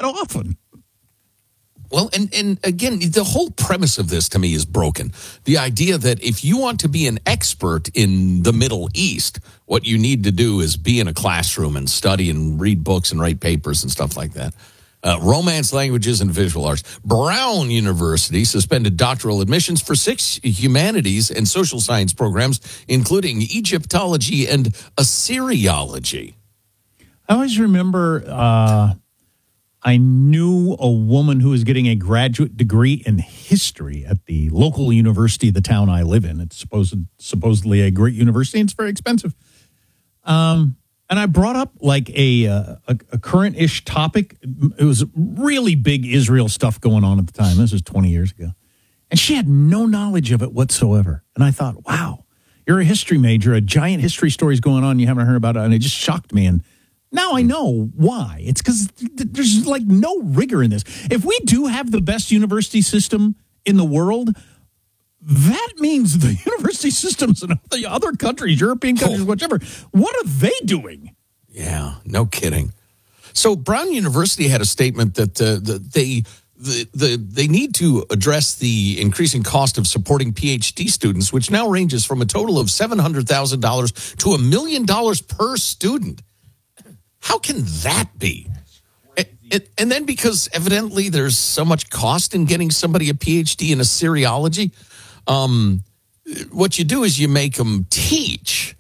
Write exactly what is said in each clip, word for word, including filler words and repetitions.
often. Well, and, and again, the whole premise of this to me is broken. The idea that if you want to be an expert in the Middle East, what you need to do is be in a classroom and study and read books and write papers and stuff like that. Uh, romance, languages, and visual arts. Brown University suspended doctoral admissions for six humanities and social science programs, including Egyptology and Assyriology. I always remember... Uh... I knew a woman who was getting a graduate degree in history at the local university of the town I live in. It's supposed, supposedly a great university, and it's very expensive. Um, and I brought up like a, uh, a, a current-ish topic. It was really big Israel stuff going on at the time. This was twenty years ago. And she had no knowledge of it whatsoever. And I thought, wow, you're a history major, a giant history story's going on, you haven't heard about it. And it just shocked me. And now I know why. It's because th- there's like no rigor in this. If we do have the best university system in the world, that means the university systems in the other countries, European countries, whichever, what are they doing? Yeah, no kidding. So Brown University had a statement that uh, the, they the, the they need to address the increasing cost of supporting P H D students, which now ranges from a total of seven hundred thousand dollars to a million dollars per student. How can that be? And, and then because evidently there's so much cost in getting somebody a P H D in Assyriology, um, what you do is you make them teach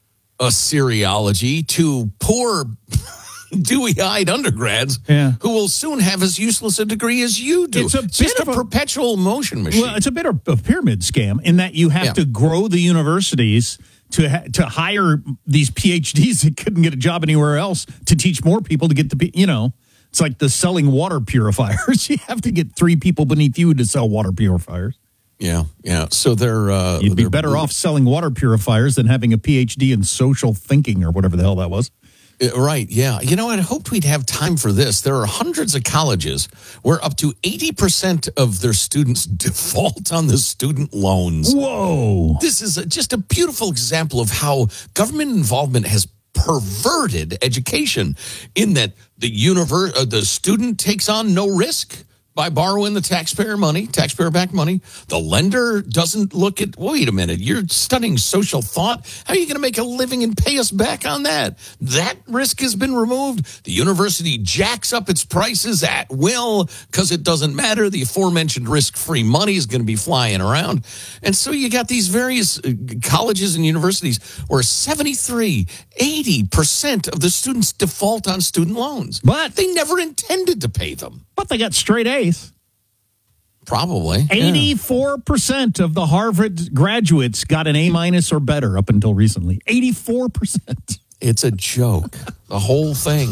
Assyriology to poor, dewy-eyed undergrads yeah. who will soon have as useless a degree as you do. It's a it's bit just of a, a perpetual motion machine. Well, it's a bit of a pyramid scam in that you have yeah. to grow the universities to ha- to hire these P H Ds that couldn't get a job anywhere else to teach more people to get the, you know, it's like the selling water purifiers. You have to get three people beneath you to sell water purifiers. Yeah, yeah. So they're... Uh, You'd be they're, better off selling water purifiers than having a P H D in social thinking or whatever the hell that was. Right, yeah. You know, I hoped we'd have time for this. There are hundreds of colleges where up to eighty percent of their students default on the student loans. Whoa. This is a, just a beautiful example of how government involvement has perverted education in that the universe, uh, the student takes on no risk by borrowing the taxpayer money, taxpayer-backed money. The lender doesn't look at, wait a minute, you're studying social thought? How are you going to make a living and pay us back on that? That risk has been removed. The university jacks up its prices at will because it doesn't matter. The aforementioned risk-free money is going to be flying around. And so you got these various colleges and universities where seventy-three, eighty percent of the students default on student loans. But they never intended to pay them. But they got straight A's. Probably. eighty-four percent yeah. of the Harvard graduates got an A minus or better up until recently. eighty-four percent. It's a joke. The whole thing.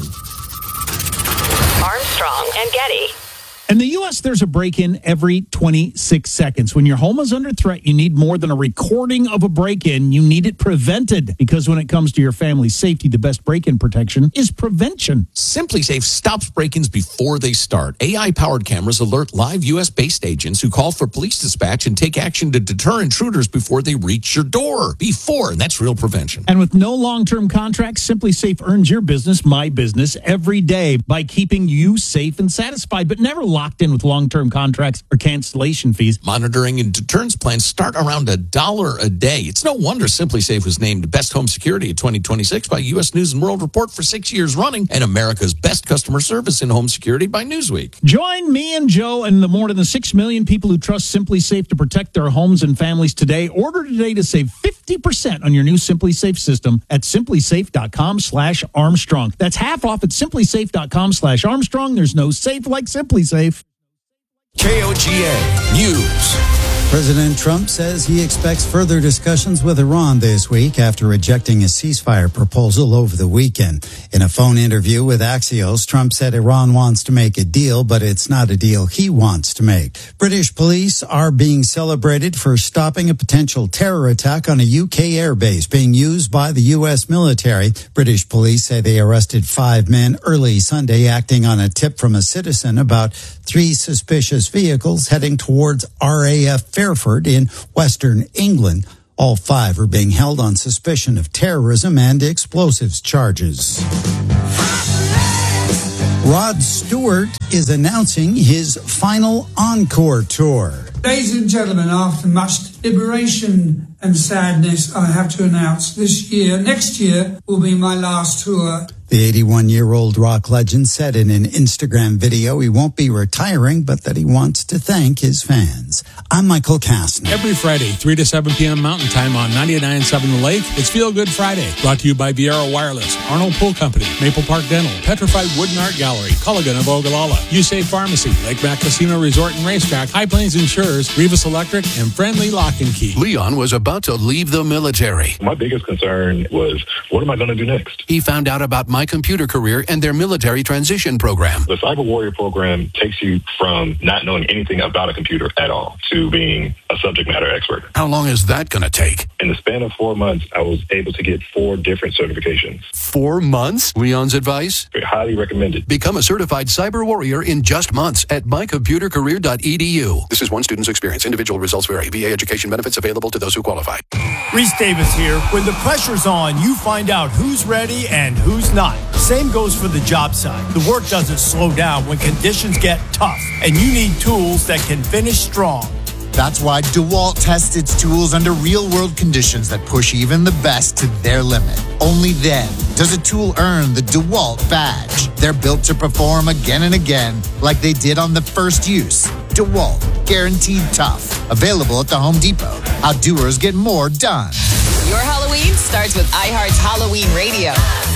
Armstrong and Getty. In the U S, there's a break-in every twenty-six seconds. When your home is under threat, you need more than a recording of a break-in. You need it prevented. Because when it comes to your family's safety, the best break-in protection is prevention. SimpliSafe stops break-ins before they start. A I-powered cameras alert live U S-based agents who call for police dispatch and take action to deter intruders before they reach your door. Before, and that's real prevention. And with no long-term contracts, SimpliSafe earns your business, my business, every day by keeping you safe and satisfied, but never locked in with long-term contracts or cancellation fees. Monitoring and deterrence plans start around a dollar a day. It's no wonder SimpliSafe was named Best Home Security of twenty twenty-six by U S News and World Report for six years running and America's Best Customer Service in Home Security by Newsweek. Join me and Joe and the more than six million people who trust SimpliSafe to protect their homes and families today. Order today to save fifty percent on your new SimpliSafe system at simplysafe.com slash Armstrong. That's half off at simplysafe.com slash Armstrong. There's no safe like SimpliSafe. K O G A News. President Trump says he expects further discussions with Iran this week after rejecting a ceasefire proposal over the weekend. In a phone interview with Axios, Trump said Iran wants to make a deal, but it's not a deal he wants to make. British police are being celebrated for stopping a potential terror attack on a U K airbase being used by the U S military. British police say they arrested five men early Sunday acting on a tip from a citizen about three suspicious vehicles heading towards R A F Fairford in western England. All five are being held on suspicion of terrorism and explosives charges. Rod Stewart is announcing his final encore tour. Ladies and gentlemen, after much deliberation and sadness, I have to announce this year, next year, will be my last tour. The eighty-one-year-old rock legend said in an Instagram video he won't be retiring, but that he wants to thank his fans. I'm Michael Kastner. Every Friday, three to seven p.m. Mountain Time on ninety-nine point seven The Lake, it's Feel Good Friday. Brought to you by Viera Wireless, Arnold Pool Company, Maple Park Dental, Petrified Wood and Art Gallery, Culligan of Ogallala, U-Save Pharmacy, Lake Mac Casino Resort and Racetrack, High Plains Insurers, Rivas Electric, and Friendly Lock and Key. Leon was about to leave the military. My biggest concern was, what am I going to do next? He found out about My Computer Career and their military transition program. The Cyber Warrior program takes you from not knowing anything about a computer at all to being a subject matter expert. How long is that going to take? In the span of four months, I was able to get four different certifications. Four months? Leon's advice? Highly recommended. Become a certified cyber warrior in just months at my computer career dot e d u. This is one student's experience. Individual results vary. V A education benefits available to those who qualify. Reese Davis here. When the pressure's on, you find out who's ready and who's not. Same goes for the job site. The work doesn't slow down when conditions get tough, and you need tools that can finish strong. That's why DeWalt tests its tools under real-world conditions that push even the best to their limit. Only then does a tool earn the DeWalt badge. They're built to perform again and again, like they did on the first use. DeWalt, guaranteed tough. Available at the Home Depot. How doers get more done. Your Halloween starts with iHeart's Halloween Radio.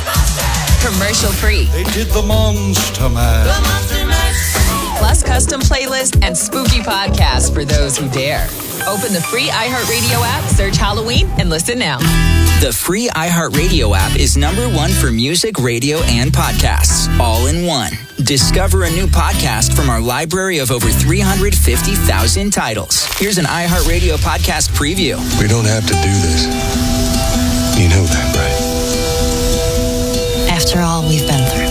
Commercial free. They did the Monster Mash. The Monster Mash. Plus custom playlists and spooky podcasts for those who dare. Open the free iHeartRadio app, search Halloween, and listen now. The free iHeartRadio app is number one for music, radio, and podcasts, all in one. Discover a new podcast from our library of over three hundred fifty thousand titles. Here's an iHeartRadio podcast preview. We don't have to do this. You know that, right? After all we've been through.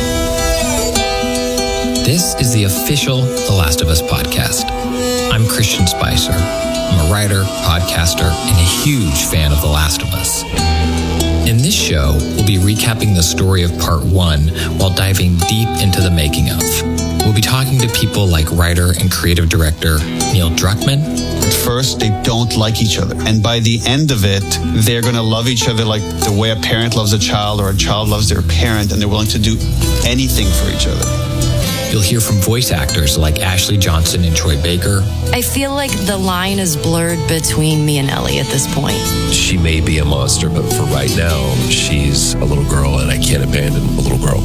This is the official The Last of Us podcast. I'm Christian Spicer. I'm a writer, podcaster, and a huge fan of The Last of Us. In this show, we'll be recapping the story of part one while diving deep into the making of. We'll be talking to people like writer and creative director Neil Druckmann. At first, they don't like each other. And by the end of it, they're going to love each other like the way a parent loves a child or a child loves their parent, and they're willing to do anything for each other. You'll hear from voice actors like Ashley Johnson and Troy Baker. I feel like the line is blurred between me and Ellie at this point. She may be a monster, but for right now, she's a little girl, and I can't abandon a little girl.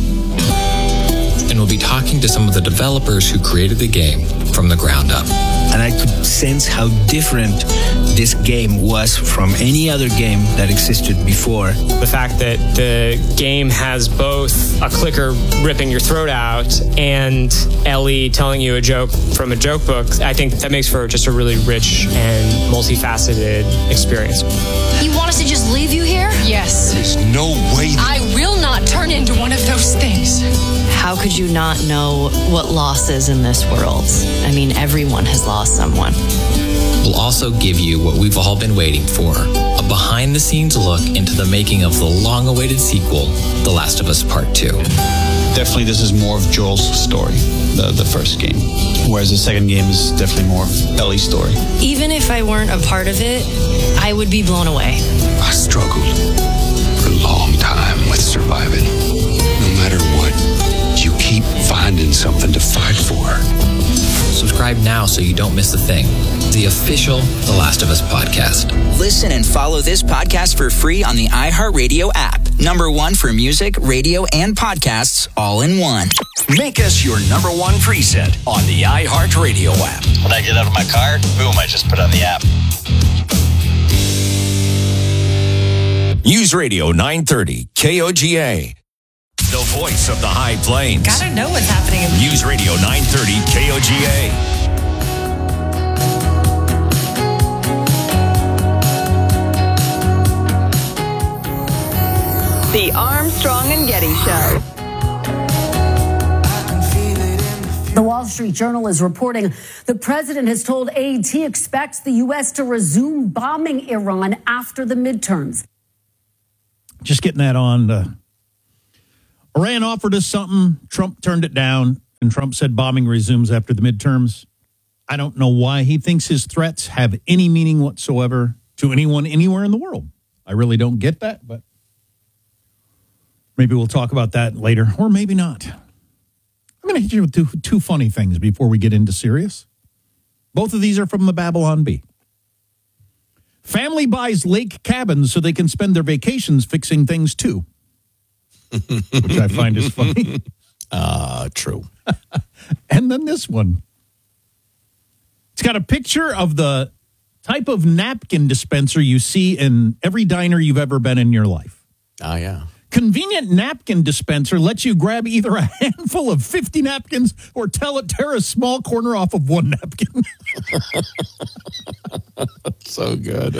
And we'll be talking to some of the developers who created the game from the ground up. And I could sense how different this game was from any other game that existed before. The fact that the game has both a clicker ripping your throat out and Ellie telling you a joke from a joke book, I think that makes for just a really rich and multifaceted experience. You want us to just leave you here? Yes. There's no way. I will not turn into one of those things. How could you not know what loss is in this world? I mean, everyone has lost someone. We'll also give you what we've all been waiting for, a behind-the-scenes look into the making of the long-awaited sequel, The Last of Us Part two. Definitely this is more of Joel's story, the, the first game, whereas the second game is definitely more of Ellie's story. Even if I weren't a part of it, I would be blown away. I struggled for a long time with surviving. No matter what, you keep finding something to fight for. Subscribe now so you don't miss a thing. The official The Last of Us podcast. Listen and follow this podcast for free on the iHeartRadio app. Number one for music, radio, and podcasts, all in one. Make us your number one preset on the iHeartRadio app. When I get out of my car, boom, I just put on the app. News Radio nine thirty, K O G A. The voice of the High Plains. Gotta know what's happening. News Radio nine thirty, K O G A. The Armstrong and Getty Show. The Wall Street Journal is reporting the president has told A A T he expects the U S to resume bombing Iran after the midterms. Just getting that on the Iran offered us something. Trump turned it down, and Trump said bombing resumes after the midterms. I don't know why he thinks his threats have any meaning whatsoever to anyone anywhere in the world. I really don't get that, but maybe we'll talk about that later, or maybe not. I'm going to hit you with two, two funny things before we get into serious. Both of these are from the Babylon Bee. Family buys lake cabins so they can spend their vacations fixing things too, which I find is funny. Uh, true. And then this one. It's got a picture of the type of napkin dispenser you see in every diner you've ever been in your life. Oh, yeah. Convenient napkin dispenser lets you grab either a handful of fifty napkins or tell it tear a small corner off of one napkin. So good.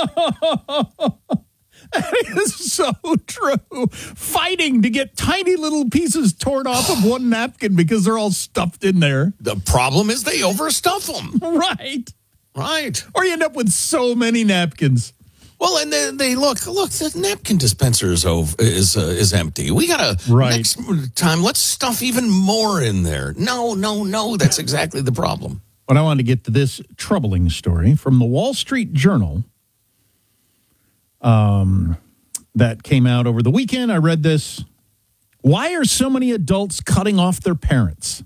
That is so true. Fighting to get tiny little pieces torn off of one napkin because they're all stuffed in there. The problem is they overstuff them. Right. Right. Or you end up with so many napkins. Well, and then they look, look, the napkin dispenser is over, is uh, is empty. We got to, right. next time, let's stuff even more in there. No, no, no, that's exactly the problem. But I wanted to get to this troubling story from the Wall Street Journal um, that came out over the weekend. I read this. Why are so many adults cutting off their parents?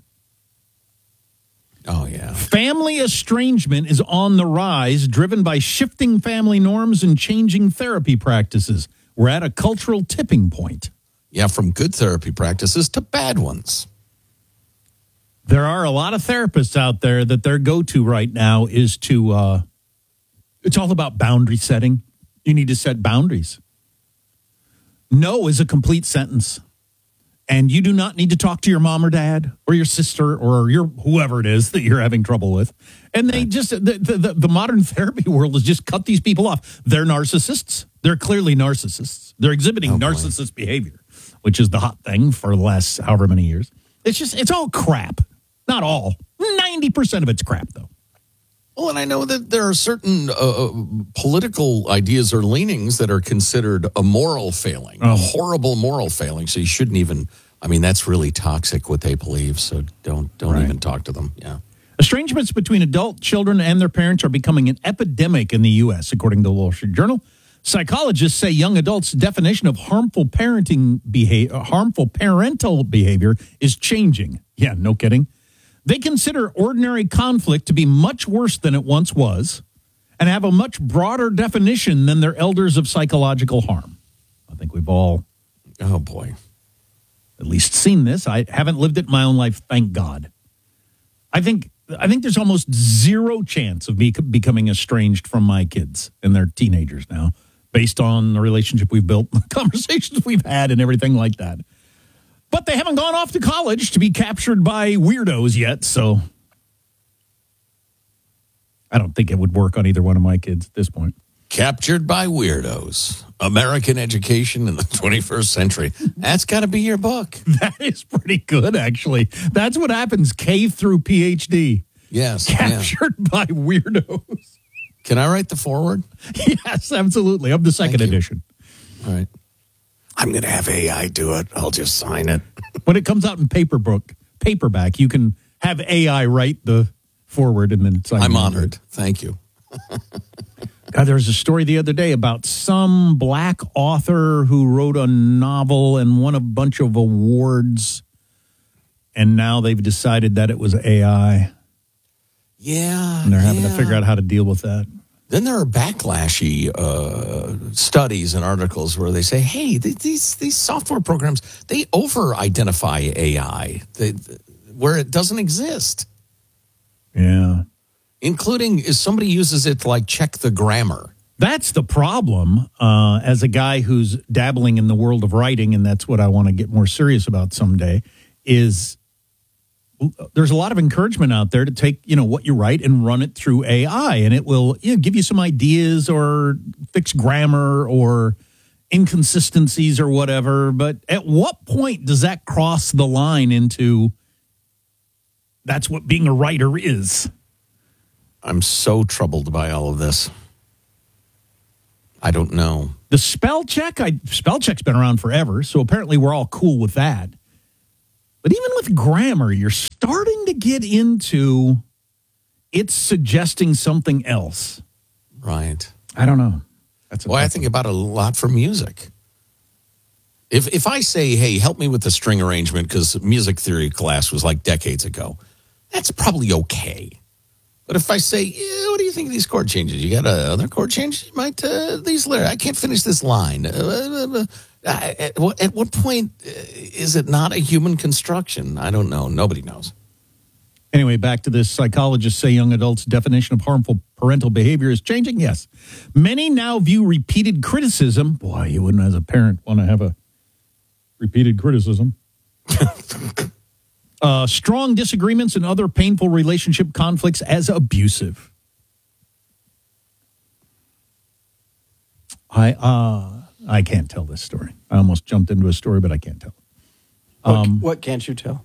Oh, yeah. Family estrangement is on the rise, driven by shifting family norms and changing therapy practices. We're at a cultural tipping point. Yeah, from good therapy practices to bad ones. There are a lot of therapists out there that their go-to right now is to, uh, it's all about boundary setting. You need to set boundaries. No is a complete sentence. And you do not need to talk to your mom or dad or your sister or your whoever it is that you're having trouble with. And they just, the, the, the modern therapy world has just cut these people off. They're narcissists. They're clearly narcissists. They're exhibiting oh, narcissist behavior, which is the hot thing for the last however many years. It's just, it's all crap. Not all. ninety percent of it's crap, though. Well, and I know that there are certain uh, political ideas or leanings that are considered a moral failing, oh. a horrible moral failing. So you shouldn't even, I mean, that's really toxic what they believe. So don't don't right. even talk to them. Yeah. Estrangements between adult children and their parents are becoming an epidemic in the U S, according to the Wall Street Journal. Psychologists say young adults' definition of harmful parenting behavior, harmful parental behavior is changing. Yeah, no kidding. They consider ordinary conflict to be much worse than it once was and have a much broader definition than their elders of psychological harm. I think we've all, oh boy, at least seen this. I haven't lived it in my own life, thank God. I think I think there's almost zero chance of me becoming estranged from my kids, and they're teenagers now, based on the relationship we've built, the conversations we've had, and everything like that. But they haven't gone off to college to be captured by weirdos yet, so I don't think it would work on either one of my kids at this point. Captured by weirdos. American education in the twenty-first century. That's got to be your book. That is pretty good, actually. That's what happens, K through P H D. Yes. Captured yeah. by weirdos. Can I write the foreword? Yes, absolutely. Of the second edition. All right. I'm going to have A I do it. I'll just sign it. When it comes out in paper book, paperback, you can have A I write the forward and then sign it. I'm honored. Thank you. God, there was a story the other day about some black author who wrote a novel and won a bunch of awards, and now they've decided that it was A I. Yeah. And they're having yeah. to figure out how to deal with that. Then there are backlashy uh, studies and articles where they say, hey, th- these these software programs, they over-identify A I they, th- where it doesn't exist. Yeah. Including if somebody uses it to, like, check the grammar. That's the problem. Uh, as a guy who's dabbling in the world of writing, and that's what I want to get more serious about someday, is there's a lot of encouragement out there to take, you know, what you write and run it through A I, and it will, you know, give you some ideas or fix grammar or inconsistencies or whatever. But at what point does that cross the line into that's what being a writer is? I'm so troubled by all of this. I don't know. The spell check, I spell check's been around forever, so apparently we're all cool with that. But even with grammar, you're starting to get into it's suggesting something else. Right. I don't know. That's a well, I think about it a lot for music. If if I say, hey, help me with the string arrangement because music theory class was like decades ago, that's probably okay. But if I say, yeah, what do you think of these chord changes? You got uh, other chord changes? You might, uh, these lyrics, I can't finish this line. Uh, uh, at, what, at what point is it not a human construction? I don't know. Nobody knows. Anyway, back to this. Psychologists say young adults' definition of harmful parental behavior is changing. Yes. Many now view repeated criticism. Boy, you wouldn't as a parent want to have a repeated criticism. uh, strong disagreements and other painful relationship conflicts as abusive. I uh, I can't tell this story. I almost jumped into a story, but I can't tell. Um, what, what can't you tell?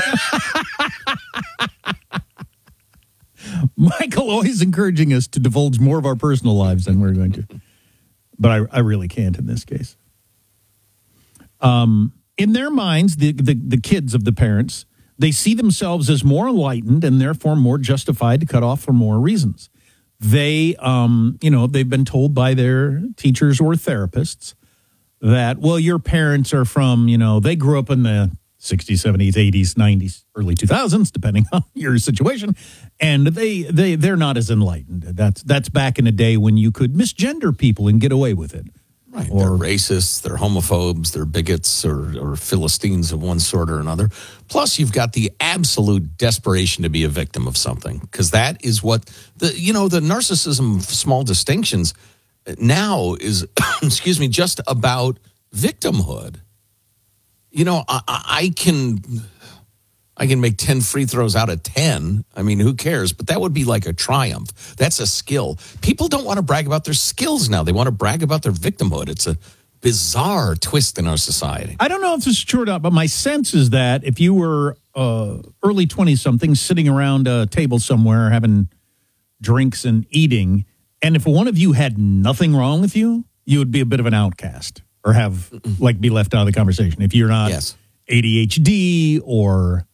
Michael always encouraging us to divulge more of our personal lives than we're going to. But I, I really can't in this case. Um, in their minds, the, the, the kids of the parents, they see themselves as more enlightened and therefore more justified to cut off for more reasons. They, um, you know, they've been told by their teachers or therapists that, well, your parents are from, you know, they grew up in the sixties, seventies, eighties, nineties, early two thousands, depending on your situation, and they, they, they're not as enlightened. That's, that's back in a day when you could misgender people and get away with it. Right. Or, they're racists, they're homophobes, they're bigots or, or Philistines of one sort or another. Plus, you've got the absolute desperation to be a victim of something, because that is what, the you know, the narcissism of small distinctions now is, excuse me, just about victimhood. You know, I, I can I can make ten free throws out of ten. I mean, who cares? But that would be like a triumph. That's a skill. People don't want to brag about their skills now. They want to brag about their victimhood. It's a bizarre twist in our society. I don't know if this is true or not, but my sense is that if you were uh, early twenty-something sitting around a table somewhere having drinks and eating, and if one of you had nothing wrong with you, you would be a bit of an outcast. Or have, like, be left out of the conversation. If you're not yes. A D H D or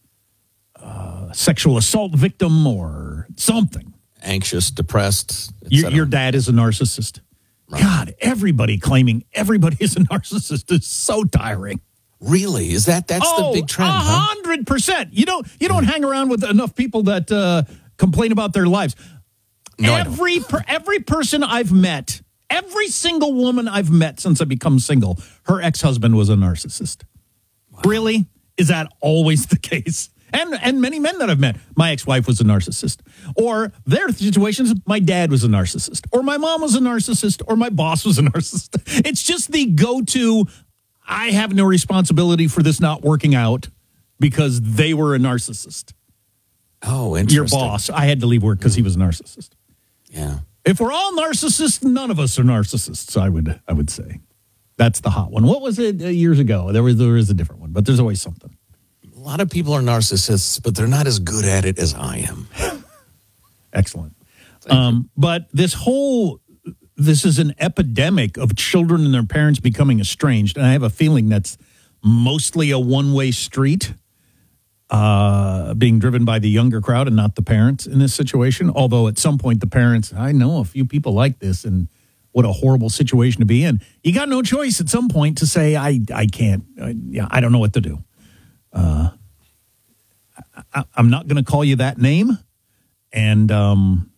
uh, sexual assault victim or something. Anxious, depressed, your, your dad is a narcissist. Right. God, everybody claiming everybody is a narcissist is so tiring. Really? Is that, that's oh, the big trend, a hundred percent. You don't, you don't hang around with enough people that uh, complain about their lives. No, every, per, every person I've met, every single woman I've met since I become single, her ex-husband was a narcissist. Wow. Really? Is that always the case? And and many men that I've met, my ex-wife was a narcissist. Or their situations, my dad was a narcissist. Or my mom was a narcissist. Or my boss was a narcissist. It's just the go-to, I have no responsibility for this not working out because they were a narcissist. Oh, interesting. Your boss, I had to leave work because he was a narcissist. Yeah. If we're all narcissists, none of us are narcissists, I would I would say. That's the hot one. What was it uh, years ago? There was there is a different one, but there's always something. A lot of people are narcissists, but they're not as good at it as I am. Excellent. Um, but this whole, this is an epidemic of children and their parents becoming estranged, and I have a feeling that's mostly a one-way street. Uh, being driven by the younger crowd and not the parents in this situation. Although at some point the parents, I know a few people like this, and what a horrible situation to be in. You got no choice at some point to say, I I can't, I, yeah, I don't know what to do. Uh, I, I'm not going to call you that name and um,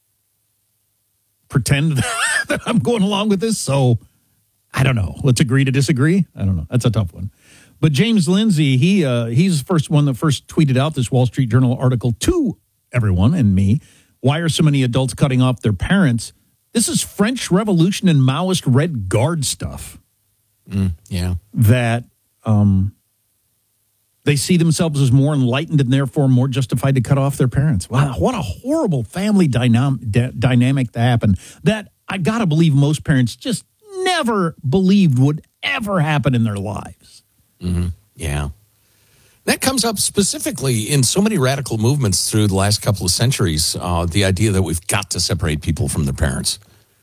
pretend that I'm going along with this. So I don't know. Let's agree to disagree. I don't know. That's a tough one. But James Lindsay, he uh, he's the first one that first tweeted out this Wall Street Journal article to everyone and me. Why are so many adults cutting off their parents? This is French Revolution and Maoist Red Guard stuff. Mm, yeah. That um, they see themselves as more enlightened and therefore more justified to cut off their parents. Wow, what a horrible family dynam- d- dynamic to happen. That I got to believe most parents just never believed would ever happen in their lives. Mm-hmm. Yeah. That comes up specifically in so many radical movements through the last couple of centuries, uh, the idea that we've got to separate people from their parents.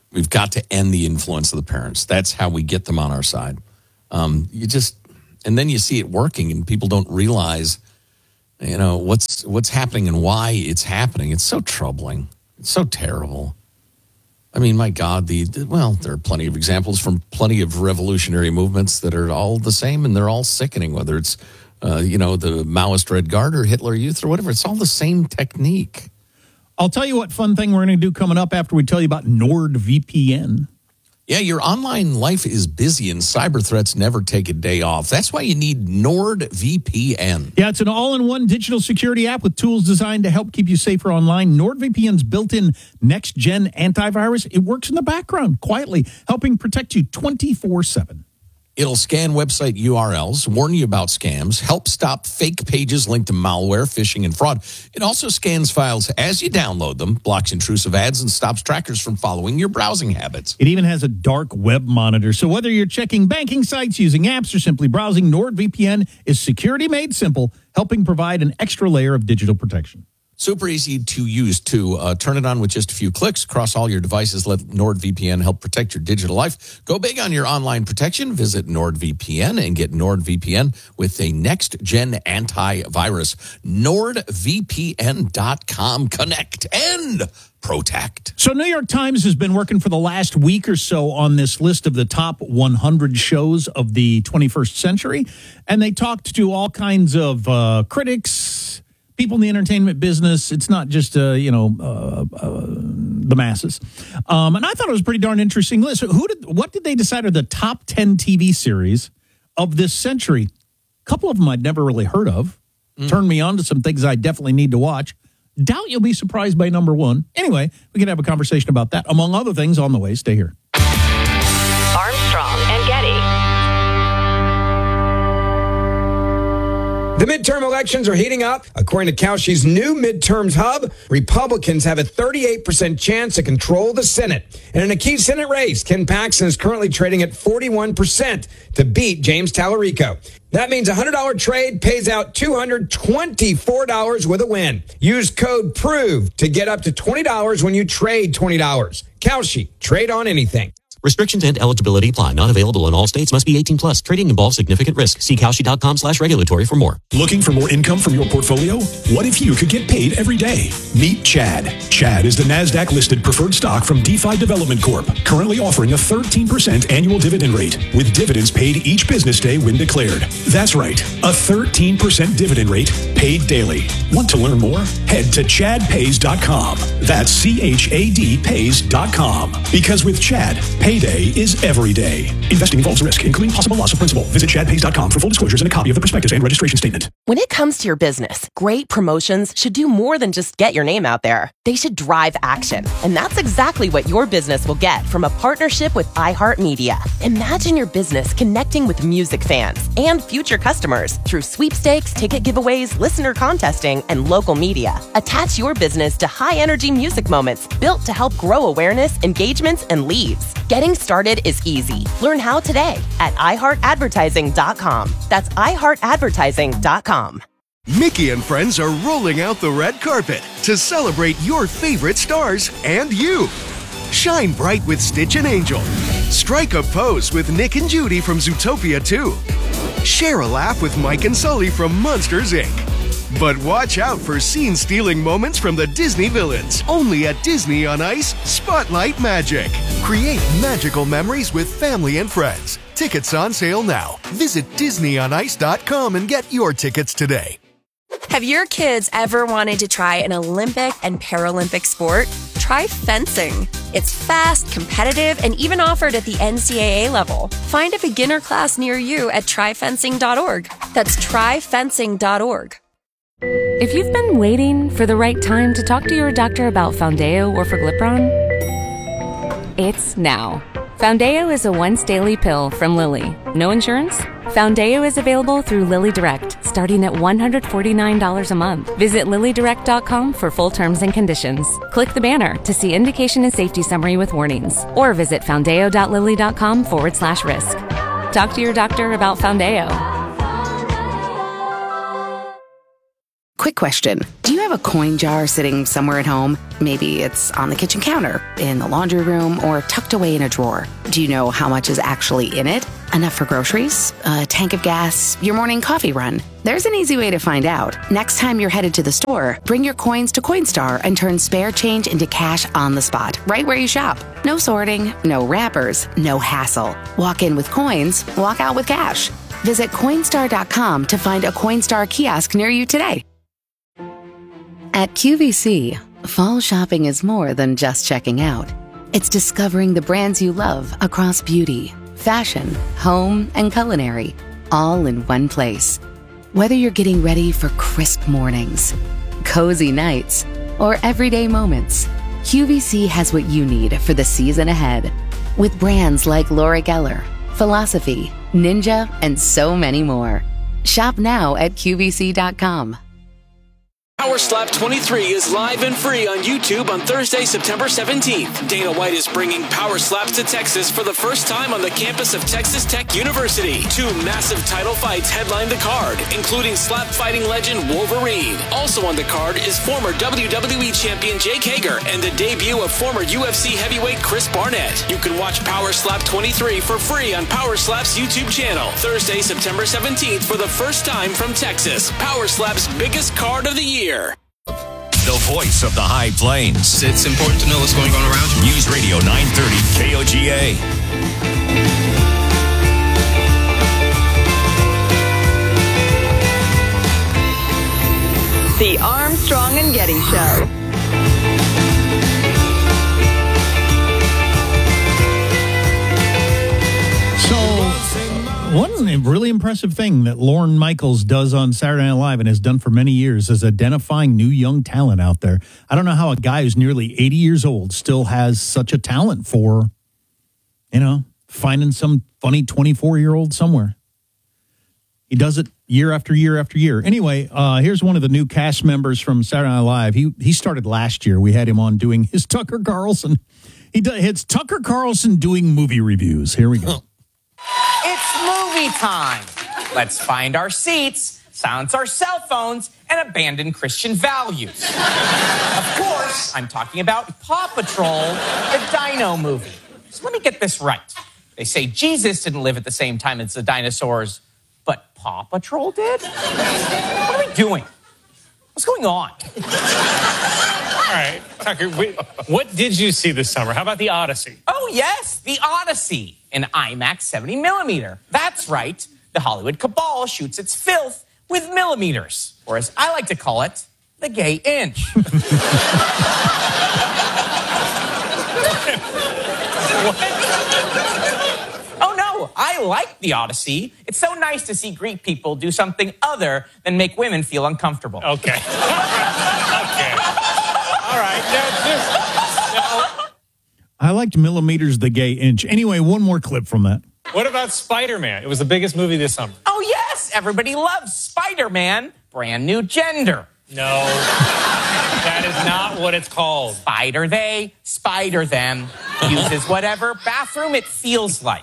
We've got to end the influence of the parents. That's how we get them on our side. Um, you just, and then you see it working, and people don't realize, you know, what's what's happening and why it's happening. It's so troubling. It's so terrible. I mean, my God, the, the well, there are plenty of examples from plenty of revolutionary movements that are all the same, and they're all sickening, whether it's, uh, you know, the Maoist Red Guard or Hitler Youth or whatever. It's all the same technique. I'll tell you what fun thing we're going to do coming up after we tell you about NordVPN. Yeah, your online life is busy and cyber threats never take a day off. That's why you need NordVPN. Yeah, it's an all-in-one digital security app with tools designed to help keep you safer online. NordVPN's built-in next-gen antivirus, it works in the background quietly, helping protect you twenty-four seven. It'll scan website U R Ls, warn you about scams, help stop fake pages linked to malware, phishing, and fraud. It also scans files as you download them, blocks intrusive ads, and stops trackers from following your browsing habits. It even has a dark web monitor, so whether you're checking banking sites, using apps, or simply browsing, NordVPN is security made simple, helping provide an extra layer of digital protection. Super easy to use, too. Uh, turn it on with just a few clicks across all your devices. Let NordVPN help protect your digital life. Go big on your online protection. Visit NordVPN and get NordVPN with a next-gen antivirus. NordVPN dot com. Connect and protect. So New York Times has been working for the last week or so on this list of the top one hundred shows of the twenty-first century. And they talked to all kinds of uh, critics, people in the entertainment business. It's not just, uh, you know, uh, uh, the masses. Um, and I thought it was a pretty darn interesting list. Who did? What did they decide are the top ten T V series of this century? A couple of them I'd never really heard of. Mm. Turned me on to some things I definitely need to watch. Doubt you'll be surprised by number one. Anyway, we can have a conversation about that, among other things, on the way. Stay here. Armstrong and Getty. The midterm elections are heating up. According to Kalshi's new midterms hub, Republicans have a thirty-eight percent chance to control the Senate. And in a key Senate race, Ken Paxton is currently trading at forty-one percent to beat James Tallarico. That means a one hundred dollars trade pays out two hundred twenty-four dollars with a win. Use code PROVE to get up to twenty dollars when you trade twenty dollars. Kalshi, trade on anything. Restrictions and eligibility apply. Not available in all states. Must be eighteen plus. Trading involves significant risk. See Kalshi.com slash regulatory for more. Looking for more income from your portfolio? What if you could get paid every day? Meet Chad. Chad is the NASDAQ-listed preferred stock from DeFi Development Corp, currently offering a thirteen percent annual dividend rate, with dividends paid each business day when declared. That's right, a thirteen percent dividend rate paid daily. Want to learn more? Head to chad pays dot com. That's C H A D pays dot com. Because with Chad, payday is every day. Investing involves risk, including possible loss of principal. Visit chad pays dot com for full disclosures and a copy of the prospectus and registration statement. When it comes to your business, great promotions should do more than just get your name out there. They should drive action. And that's exactly what your business will get from a partnership with iHeartMedia. Imagine your business connecting with music fans and future customers through sweepstakes, ticket giveaways, listener contesting, and local media. Attach your business to high-energy music moments built to help grow awareness, engagements, and leads. Getting started is easy. Learn how today at i heart advertising dot com. That's i heart advertising dot com. Mickey and friends are rolling out the red carpet to celebrate your favorite stars and you. Shine bright with Stitch and Angel. Strike a pose with Nick and Judy from Zootopia two. Share a laugh with Mike and Sully from Monsters, Incorporated. But watch out for scene-stealing moments from the Disney villains. Only at Disney on Ice, Spotlight Magic. Create magical memories with family and friends. Tickets on sale now. Visit disney on ice dot com and get your tickets today. Have your kids ever wanted to try an Olympic and Paralympic sport? Try fencing. It's fast, competitive, and even offered at the N C double A level. Find a beginner class near you at try fencing dot org. That's try fencing dot org. If you've been waiting for the right time to talk to your doctor about Foundeo or Forglipron, it's now. Foundeo is a once daily pill from Lilly. No insurance? Foundeo is available through Lilly Direct, starting at one hundred forty-nine dollars a month. Visit lilly direct dot com for full terms and conditions. Click the banner to see indication and safety summary with warnings, or visit foundeo dot lilly dot com forward slash risk. Talk to your doctor about Foundeo. quick question. Do you have a coin jar sitting somewhere at home? Maybe it's on the kitchen counter, in the laundry room, or tucked away in a drawer. Do you know how much is actually in it? Enough for groceries? A tank of gas? Your morning coffee run? There's an easy way to find out. Next time you're headed to the store, bring your coins to Coinstar and turn spare change into cash on the spot, right where you shop. No sorting, no wrappers, no hassle. Walk in with coins, walk out with cash. Visit Coinstar dot com to find a Coinstar kiosk near you today. At Q V C, fall shopping is more than just checking out. It's discovering the brands you love across beauty, fashion, home, and culinary, all in one place. Whether you're getting ready for crisp mornings, cozy nights, or everyday moments, Q V C has what you need for the season ahead. With brands like Laura Geller, Philosophy, Ninja, and so many more. Shop now at Q V C dot com. Power Slap twenty-three is live and free on YouTube on Thursday, September seventeenth. Dana White is bringing Power Slaps to Texas for the first time on the campus of Texas Tech University. Two massive title fights headline the card, including slap fighting legend Wolverine. Also on the card is former W W E champion Jake Hager and the debut of former U F C heavyweight Chris Barnett. You can watch Power Slap twenty-three for free on Power Slap's YouTube channel. Thursday, September seventeenth for the first time from Texas. Power Slap's biggest card of the year. The voice of the High Plains. It's important to know what's going on around you. News Radio nine thirty K O G A. The Armstrong and Getty Show. One really impressive thing that Lorne Michaels does on Saturday Night Live and has done for many years is identifying new young talent out there. I don't know how a guy who's nearly eighty years old still has such a talent for, you know, finding some funny twenty-four-year-old somewhere. He does it year after year after year. Anyway, uh, here's one of the new cast members from Saturday Night Live. He he started last year. We had him on doing his Tucker Carlson. He does, it's Tucker Carlson doing movie reviews. Here we go. It's movie time. Let's find our seats, silence our cell phones, and abandon Christian values. Of course, I'm talking about Paw Patrol, the Dino movie. So let me get this right. They say Jesus didn't live at the same time as the dinosaurs, but Paw Patrol did? What are we doing? What's going on? All right, Tucker, what did you see this summer? How about The Odyssey? Oh, yes, The Odyssey in IMAX seventy millimeter. That's right. The Hollywood cabal shoots its filth with millimeters, or as I like to call it, the gay inch. Oh, no, I like The Odyssey. It's so nice to see Greek people do something other than make women feel uncomfortable. Okay. Okay. All right. No, just, no. I liked Millimeters the Gay Inch. Anyway, one more clip from that. What about Spider-Man? It was the biggest movie this summer. Oh, yes. Everybody loves Spider-Man. Brand new gender. No. That is not what it's called. Spider they, spider them. Uses whatever bathroom it feels like.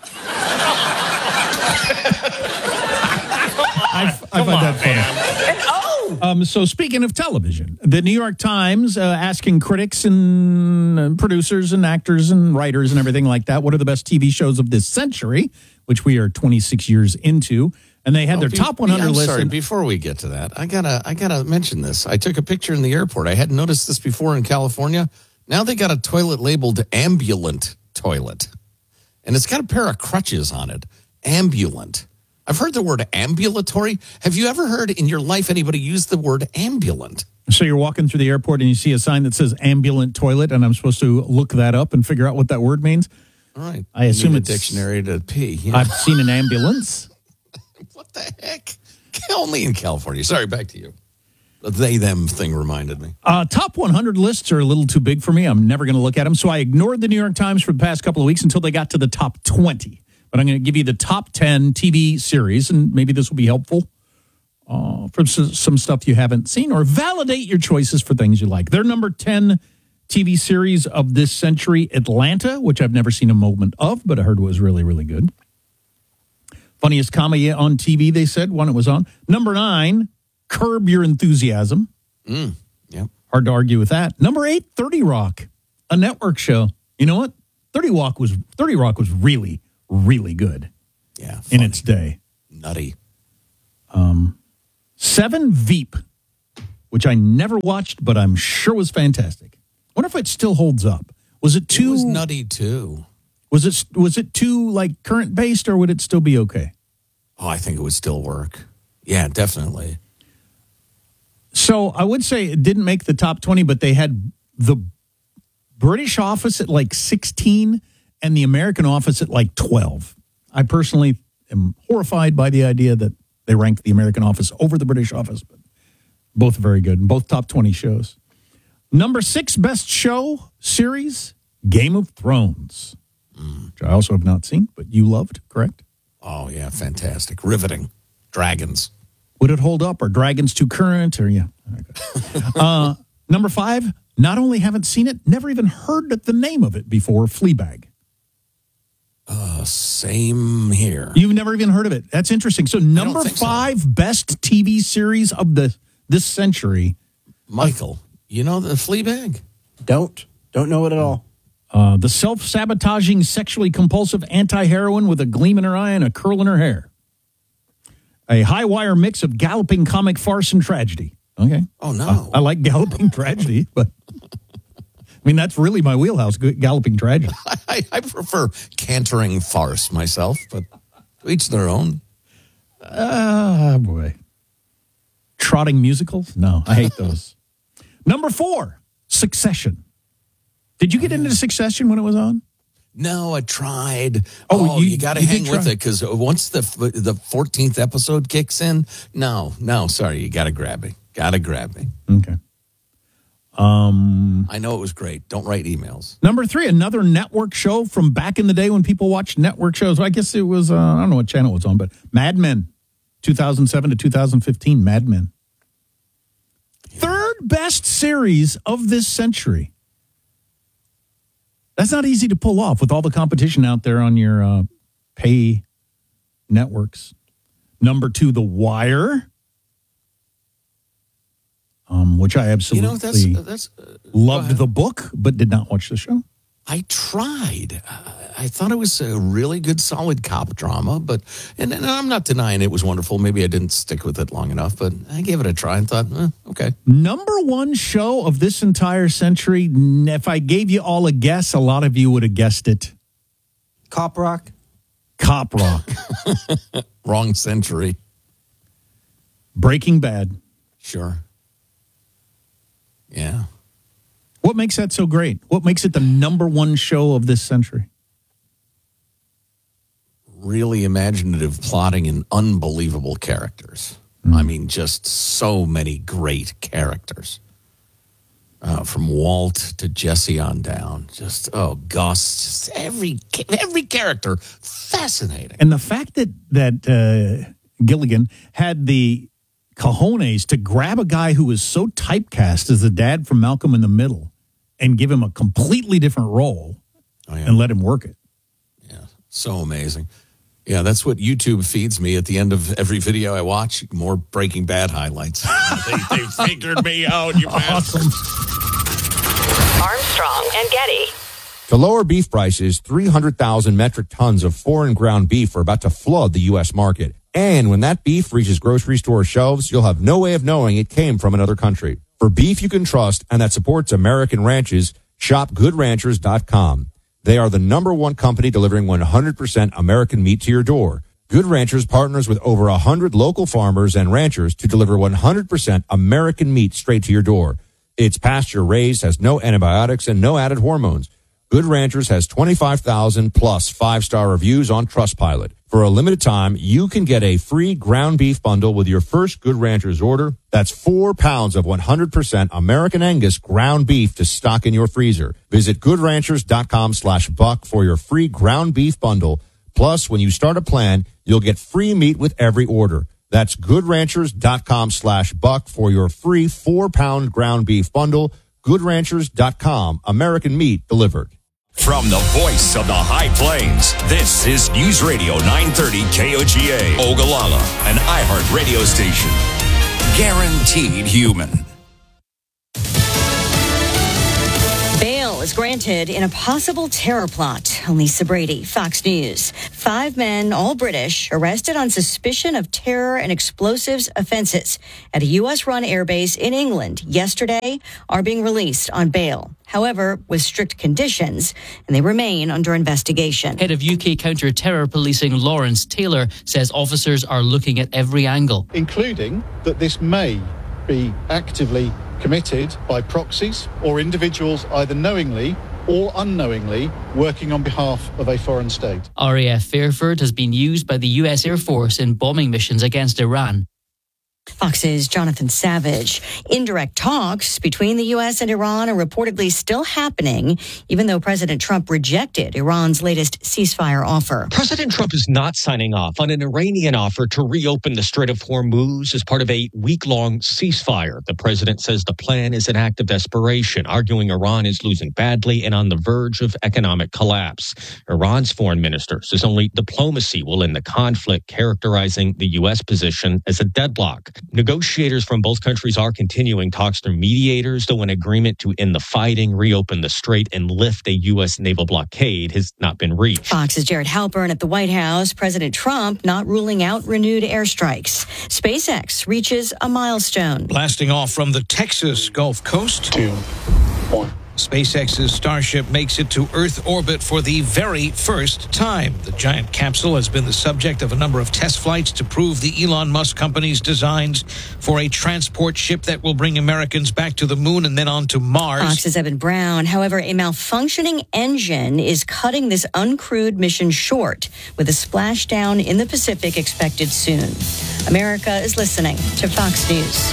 I, I find that funny. And, oh! Um, so speaking of television, the New York Times uh, asking critics and uh, producers and actors and writers and everything like that, what are the best T V shows of this century, which we are twenty-six years into. And they had their be, top one hundred I'm list. Sorry, and, before we get to that, I gotta, I gotta mention this. I took a picture in the airport. I hadn't noticed this before in California. Now they got a toilet labeled ambulant toilet, and it's got a pair of crutches on it. Ambulant. I've heard the word ambulatory. Have you ever heard in your life anybody use the word ambulant? So you're walking through the airport and you see a sign that says ambulant toilet, and I'm supposed to look that up and figure out what that word means? All right. I assume Need a it's dictionary to pee. Yeah. I've seen an ambulance. What the heck? Only in California. Sorry, back to you. The they, them thing reminded me. Uh, top one hundred lists are a little too big for me. I'm never going to look at them. So I ignored the New York Times for the past couple of weeks until they got to the top twenty. But I'm going to give you the top ten T V series, and maybe this will be helpful uh, for some stuff you haven't seen, or validate your choices for things you like. Their number ten T V series of this century, Atlanta, which I've never seen a moment of, but I heard was really, really good. Funniest comedy on T V, they said, when it was on. Number nine, Curb Your Enthusiasm. Mm, yep. Hard to argue with that. Number eight, thirty Rock, a network show. You know what? thirty Rock was thirty Rock was really, really good. Yeah. In its day. Nutty. Um, seven, Veep, which I never watched, but I'm sure was fantastic. Wonder if it still holds up. Was it too... It was nutty, too. Was it, was it too, like, current-based, or would it still be okay? Oh, I think it would still work. Yeah, definitely. So I would say it didn't make the top twenty, but they had the British office at like sixteen and the American office at like twelve. I personally am horrified by the idea that they ranked the American office over the British office, but both very good and both top twenty shows. Number six best show series, Game of Thrones, mm. which I also have not seen, but you loved, correct? Oh, yeah, fantastic. Riveting. Dragons. Would it hold up? Are dragons too current? Or yeah. uh, number five, not only haven't seen it, never even heard the name of it before, Fleabag. Uh, same here. You've never even heard of it. That's interesting. So number five so. best T V series of the this century. Michael, you know the Fleabag? Don't. Don't know it at all. Uh, the self-sabotaging, sexually compulsive anti-heroine with a gleam in her eye and a curl in her hair. A high-wire mix of galloping comic farce and tragedy. Okay. Oh, no. Uh, I like galloping tragedy, but... I mean, that's really my wheelhouse, galloping tragedy. I, I prefer cantering farce myself, but to each their own. Ah, uh, boy. Trotting musicals? No, I hate those. Number four, Succession. Did you get into Succession when it was on? No, I tried. Oh, oh you, you got to hang with it because once the the fourteenth episode kicks in, no, no, sorry, you got to grab me. Got to grab me. Okay. Um, I know it was great. Don't write emails. Number three, another network show from back in the day when people watched network shows. I guess it was, uh, I don't know what channel it was on, but Mad Men, two thousand seven to two thousand fifteen, Mad Men. Yeah. Third best series of this century. That's not easy to pull off with all the competition out there on your uh, pay networks. Number two, The Wire. Um, which I absolutely you know, that's, that's, uh, loved the book, but did not watch the show. I tried. Uh, I thought it was a really good, solid cop drama, but and, and I'm not denying it was wonderful. Maybe I didn't stick with it long enough, but I gave it a try and thought, eh, okay. Number one show of this entire century. If I gave you all a guess, a lot of you would have guessed it. Cop Rock. Cop Rock. Wrong century. Breaking Bad. Sure. Yeah. What makes that so great? What makes it the number one show of this century? Really imaginative plotting and unbelievable characters. Mm. I mean, just so many great characters. Uh, from Walt to Jesse on down. Just, oh, Gus. Just every every character. Fascinating. And the fact that, that uh, Gilligan had the cojones to grab a guy who was so typecast as the dad from Malcolm in the Middle and give him a completely different role oh, yeah. and let him work it. Yeah, so amazing. Yeah, that's what YouTube feeds me at the end of every video I watch. More Breaking Bad highlights. they, they figured me out, you awesome. Armstrong and Getty. To lower beef prices, three hundred thousand metric tons of foreign ground beef are about to flood the U S market. And when that beef reaches grocery store shelves, you'll have no way of knowing it came from another country. For beef you can trust and that supports American ranches, shop good ranchers dot com. They are the number one company delivering one hundred percent American meat to your door. Good Ranchers partners with over one hundred local farmers and ranchers to deliver one hundred percent American meat straight to your door. It's pasture raised, has no antibiotics, and no added hormones. Good Ranchers has twenty-five thousand plus five-star reviews on Trustpilot. For a limited time, you can get a free ground beef bundle with your first Good Ranchers order. That's four pounds of one hundred percent American Angus ground beef to stock in your freezer. Visit good ranchers dot com slash buck for your free ground beef bundle. Plus, when you start a plan, you'll get free meat with every order. That's good ranchers dot com slash buck for your free four-pound ground beef bundle. good ranchers dot com, American meat delivered. From the voice of the High Plains, this is News Radio nine thirty K O G A, Ogallala, an iHeart radio station. Guaranteed human. granted in a possible terror plot. Lisa Brady, Fox News. Five men, all British, arrested on suspicion of terror and explosives offenses at a U S-run airbase in England yesterday are being released on bail. However, with strict conditions, and they remain under investigation. Head of U K counter-terror policing Lawrence Taylor says officers are looking at every angle, including that this may be actively committed by proxies or individuals either knowingly or unknowingly working on behalf of a foreign state. R A F Fairford has been used by the U S Air Force in bombing missions against Iran. Fox's Jonathan Savage. Indirect talks between the U S and Iran are reportedly still happening, even though President Trump rejected Iran's latest ceasefire offer. President Trump is not signing off on an Iranian offer to reopen the Strait of Hormuz as part of a week-long ceasefire. The president says the plan is an act of desperation, arguing Iran is losing badly and on the verge of economic collapse. Iran's foreign minister says only diplomacy will end the conflict, characterizing the U S position as a deadlock. Negotiators from both countries are continuing talks through mediators, though an agreement to end the fighting, reopen the strait, and lift a U S naval blockade has not been reached. Fox's Jared Halpern at the White House. President Trump not ruling out renewed airstrikes. SpaceX reaches a milestone. Blasting off from the Texas Gulf Coast. Two, one. SpaceX's Starship makes it to Earth orbit for the very first time. The giant capsule has been the subject of a number of test flights to prove the Elon Musk company's designs for a transport ship that will bring Americans back to the moon and then on to Mars. Fox's Evan Brown. However, a malfunctioning engine is cutting this uncrewed mission short, with a splashdown in the Pacific expected soon. America is listening to Fox News.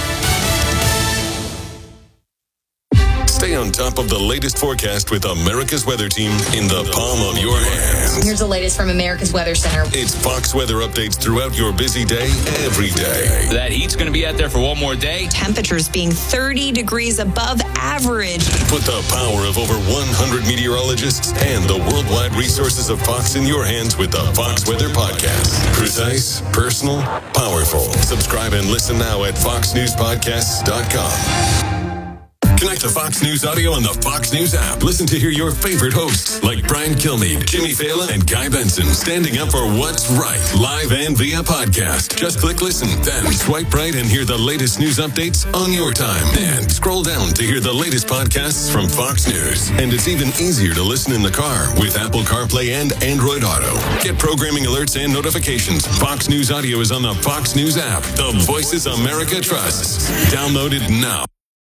Stay on top of the latest forecast with America's Weather Team in the palm of your hands. Here's the latest from America's Weather Center. It's Fox weather updates throughout your busy day, every day. That heat's going to be out there for one more day. Temperatures being thirty degrees above average. Put the power of over one hundred meteorologists and the worldwide resources of Fox in your hands with the Fox Weather Podcast. Precise, personal, powerful. Subscribe and listen now at fox news podcasts dot com. Connect to Fox News Audio on the Fox News app. Listen to hear your favorite hosts like Brian Kilmeade, Jimmy Fallon, and Guy Benson standing up for what's right, live and via podcast. Just click listen, then swipe right and hear the latest news updates on your time. And scroll down to hear the latest podcasts from Fox News. And it's even easier to listen in the car with Apple CarPlay and Android Auto. Get programming alerts and notifications. Fox News Audio is on the Fox News app. The voices America trusts. Download it now.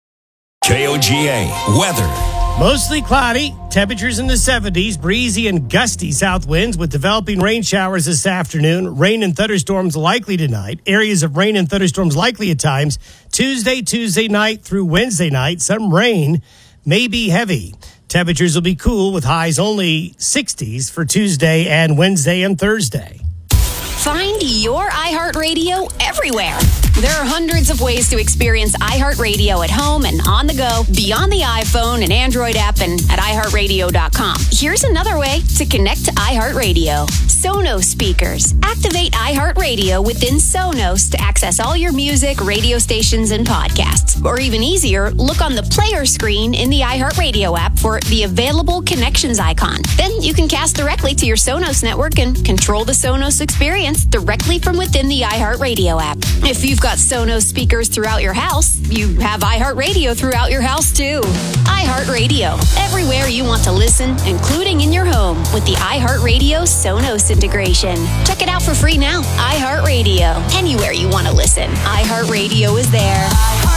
K O G A weather. Mostly cloudy, temperatures in the seventies, breezy and gusty south winds with developing rain showers this afternoon. Rain and thunderstorms likely tonight. Areas of rain and thunderstorms likely at times. Tuesday, Tuesday night through Wednesday night, some rain may be heavy. Temperatures will be cool with highs only sixties for Tuesday and Wednesday and Thursday. Find your iHeartRadio everywhere. There are hundreds of ways to experience iHeartRadio at home and on the go, beyond the iPhone and Android app and at i heart radio dot com. Here's another way to connect to iHeartRadio. Sonos speakers. Activate iHeartRadio within Sonos to access all your music, radio stations, and podcasts. Or even easier, look on the player screen in the iHeartRadio app for the available connections icon. Then you can cast directly to your Sonos network and control the Sonos experience directly from within the iHeartRadio app. If you've got Sonos speakers throughout your house, you have iHeartRadio throughout your house too. iHeartRadio, everywhere you want to listen, including in your home with the iHeartRadio Sonos integration. Check it out for free now. iHeartRadio, anywhere you want to listen. iHeartRadio is there.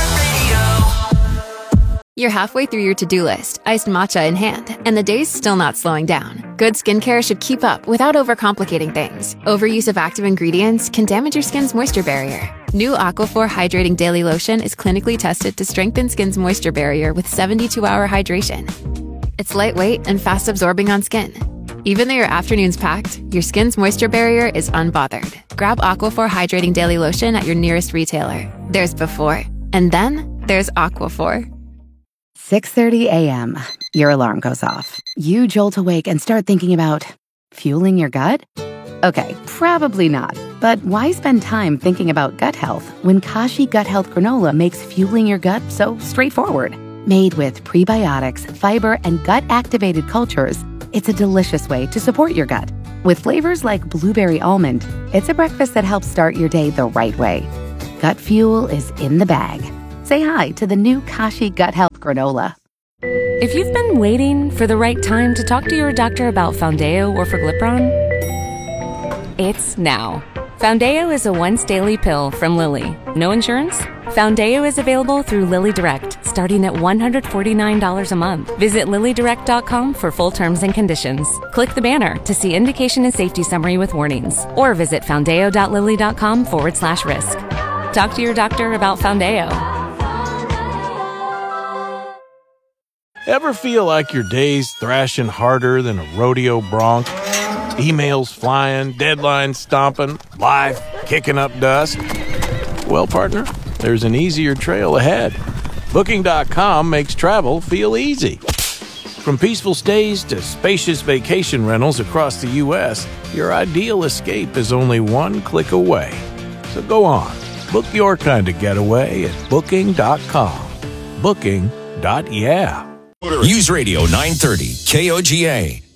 You're halfway through your to-do list, iced matcha in hand, and the day's still not slowing down. Good skincare should keep up without overcomplicating things. Overuse of active ingredients can damage your skin's moisture barrier. New Aquaphor Hydrating Daily Lotion is clinically tested to strengthen skin's moisture barrier with seventy-two hour hydration. It's lightweight and fast-absorbing on skin. Even though your afternoon's packed, your skin's moisture barrier is unbothered. Grab Aquaphor Hydrating Daily Lotion at your nearest retailer. There's before, and then there's Aquaphor. six thirty a.m. Your alarm goes off. You jolt awake and start thinking about fueling your gut? Okay, probably not. But why spend time thinking about gut health when Kashi Gut Health Granola makes fueling your gut so straightforward? Made with prebiotics, fiber, and gut-activated cultures, it's a delicious way to support your gut. With flavors like blueberry almond, it's a breakfast that helps start your day the right way. Gut Fuel is in the bag. Say hi to the new Kashi Gut Health Granola. If you've been waiting for the right time to talk to your doctor about Foundeo or Forglipron, it's now. Foundeo is a once daily pill from Lilly. No insurance? Foundeo is available through Lilly Direct, starting at one hundred forty-nine dollars a month. Visit lilly direct dot com for full terms and conditions. Click the banner to see indication and safety summary with warnings, or visit foundeo dot lilly dot com forward slash risk. Talk to your doctor about Foundeo. Ever feel like your day's thrashing harder than a rodeo bronc? Emails flying, deadlines stomping, life kicking up dust? Well, partner, there's an easier trail ahead. Booking dot com makes travel feel easy. From peaceful stays to spacious vacation rentals across the U S, your ideal escape is only one click away. So go on, book your kind of getaway at booking dot com. Booking. Yeah. News Radio nine thirty K O G A.